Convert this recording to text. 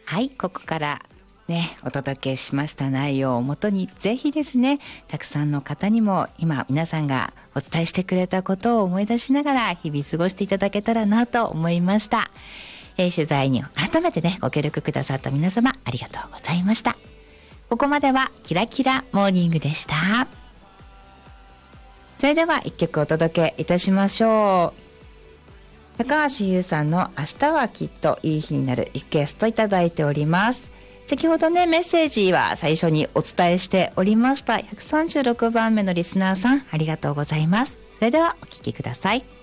はい、ここからね、お届けしました内容をもとにぜひですね、たくさんの方にも今皆さんがお伝えしてくれたことを思い出しながら日々過ごしていただけたらなと思いました。取材に改めてね、ご協力くださった皆様ありがとうございました。ここまではキラキラモーニングでした。それでは一曲お届けいたしましょう。高橋優さんの明日はきっといい日になるリクエストいただいております。先ほどね、メッセージは最初にお伝えしておりました。136番目のリスナーさん、ありがとうございます。それではお聞きください。